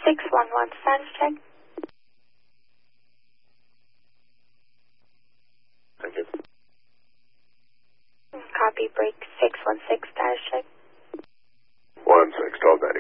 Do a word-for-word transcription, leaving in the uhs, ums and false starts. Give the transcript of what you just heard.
six one one, status check. Thank you. Copy, break six one six, status check. one six, twelve ninety.